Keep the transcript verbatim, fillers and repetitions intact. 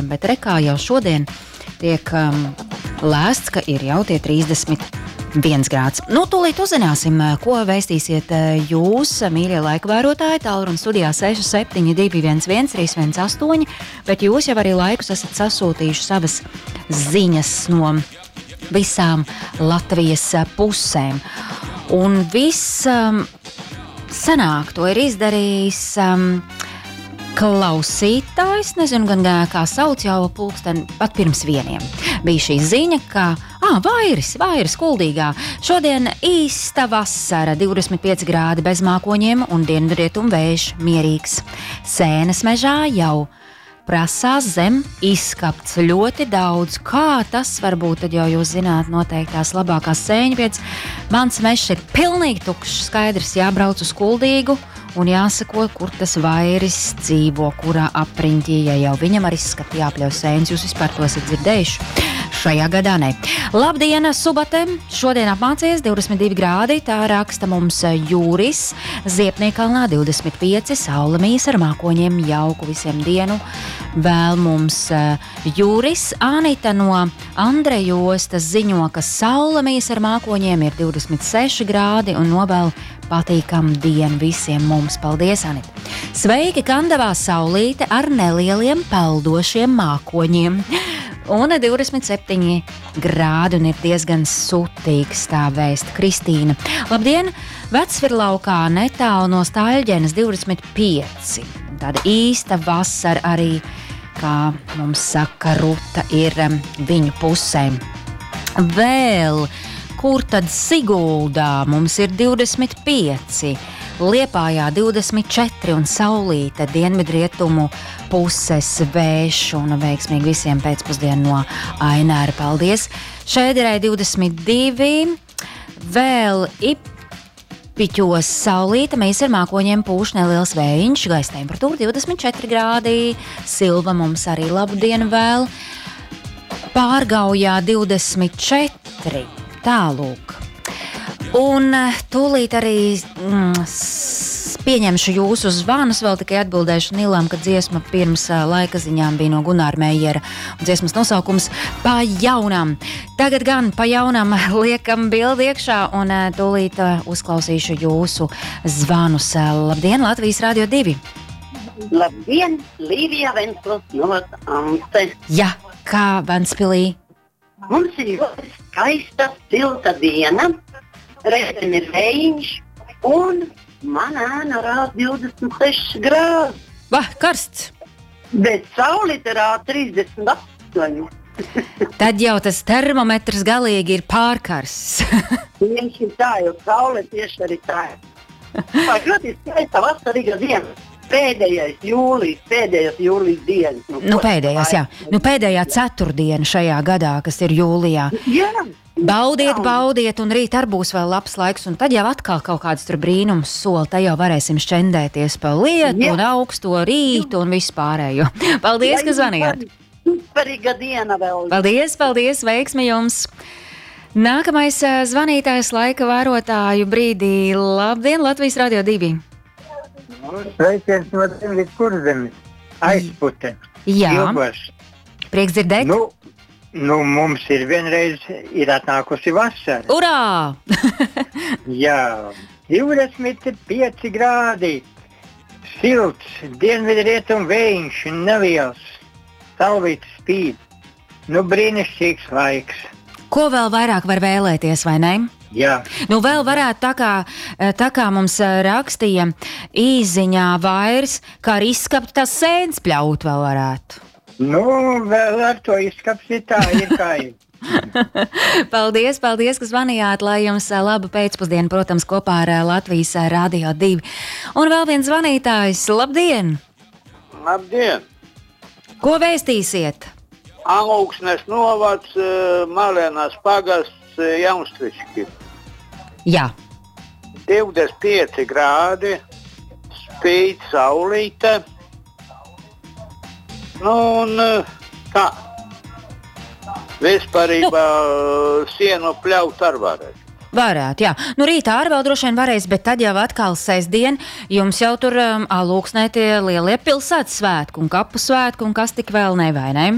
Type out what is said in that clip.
grādiem, bet rekā jau šodien tiek um, lēsts, ka ir jau tie trīsdesmit viens grāds. Nu, tūlīt uzzināsim, ko vēstīsiet jūs, mīļie laika vērotāji, tālruni studijā seši septiņi divi viens viens trīs viens astoņi, bet jūs jau arī laikus esat sasūtījuši savas ziņas no visām Latvijas pusēm. Un viss um, senāk to ir izdarījis um, klausītājs, nezinu gan kā sauc, jau pulksteni pat pirms vieniem. Bija šī ziņa, ka ā, vairis, vairis Kuldīgā. Šodien īsta vasara, divdesmit pieci grādi bez mākoņiem un dienvidrietumu vējš mierīgs. Sēnes mežā jau prasās zem izskapts ļoti daudz. Kā tas var būt, tad jau jūs zināt noteikti tās labākās sēņu vietas. Mans mežs ir pilnīgi tukšs, skaidrs jābrauc uz Kuldīgu un jāsako, kur tas vairis dzīvo, kurā apriņķī, ja jau viņam arī izskati jāpļauj sēnes. Jūs vispār to esat dzirdējuši? Šajā gadā ne. Labdien, Subate! Šodien apmācies divdesmit divi grādi, tā raksta mums Jūris. Ziepniekalnā divdesmit pieci, saulemīs ar mākoņiem, jauku visiem dienu. Vēl mums Jūris. Anita no Andrejostas ziņo, ka saulemīs ar mākoņiem ir divdesmit seši grādi un novēl patīkam dienu visiem mums. Paldies, Anita! Sveiki, Kandavā saulīte ar nelieliem peldošiem mākoņiem. Un divdesmit septiņi grādi un ir diezgan sutīgs, tā vēsta Kristīna. Labdien! Vecvirlaukā netālu no Staļģenes divdesmit pieci. Tāda īsta vasara arī, kā mums saka Ruta, ir viņu pusē. Vēl, kur tad Siguldā mums ir divdesmit pieci, Liepājā divdesmit četri un saulīte dienvidrietumu puses vējš un veiksmīgi visiem pēcpusdienu no Aināra. Paldies! Šēderē divdesmit divi, vēl Ipiķos saulīte, mēs ar mākoņiem pūš neliels vējiņš, gaisa temperatūra divdesmit četri grādi, Silva mums arī labu dienu vēl, Pārgaujā divdesmit četri, tālūk. Un tūlīt arī mm, pieņemšu jūsu zvanus, vēl tikai atbildēšu Nilam, ka dziesma pirms laika ziņām bija no Gunāra Meijera. Dziesmas nosaukums Pa jaunam. Tagad gan pa jaunam liekam bildi iekšā un tūlīt uzklausīšu jūsu zvanus. Labdien, Latvijas Rādio divi! Labdien, Līvija Ventspils no Amste. Jā, kā Ventspilī? Mums ir ļoti skaista, silta diena. Reizēm ir vējiņš, un man ēna rāda divdesmit seši grādi. Bah, karsts! Bet saulīte rāda trīsdesmit astoņi. Tad jau tas termometrs galīgi ir pārkarsts. Tieši tā, jo saule tieši arī tā ir. Tā ļoti skaista vasarīga diena. Pēdējais jūlijas, pēdējais jūlijas dienas. Nu, nu pēdējais, jā. Nu pēdējā ceturtdiena šajā gadā, kas ir jūlijā. Jā. Baudiet, baudiet, un rīt arī būs vēl labs laiks, un tad jau atkal kaut kāds tur brīnums soli, tad jau varēsim šķendēties pa lietu, jā, un augsto rītu un visu pārējo. Paldies, jā, ka zvanījāt. Superīga diena vēl. Paldies, paldies, veiksmi jums. Nākamais zvanītājs laika vērotāju brīdī. Labdien, Latvijas Rādio divi. Sveiciens no Dienvidu Kurzemes. Aizpute. Jā. Ilgoš. Prieks dzirdēt. Nu, Nu, mums ir vienreiz ir atnākusi vasara. Urā! Jā, divdesmit pieci grādi, silts, dienvidrietumu vējiņš, neliels, saulīte spīd. Nu, brīnišķīgs laiks. Ko vēl vairāk var vēlēties, vai ne? Jā. Nu, vēl varētu tā kā, tā kā mums rakstīja īziņā vairs, kā arī izskapt tās sēnes pļaut vēl varētu. Nu, vēl ar to izskapsi tā ir kā ir. Paldies, paldies, ka zvanījāt, lai jums laba pēcpusdiena, protams, kopā ar Latvijas Rādio divi. Un vēl viens zvanītājs, labdien! Labdien! Ko vēstīsiet? Alūksnes novads, Malēnās pagasts, Jaunstriški. Jā. divdesmit pieci grādi, spīd saulīte. Nu, un tā, vispārībā sienu pļaut ar varētu. Varētu, jā. Nu, rītā arī vēl droši vien varēs, bet tad jau atkal sestdien jums jau tur um, Alūksnē tie lielie pilsētas svētku un kapu svētku un kas tik vēl ne, vai ne?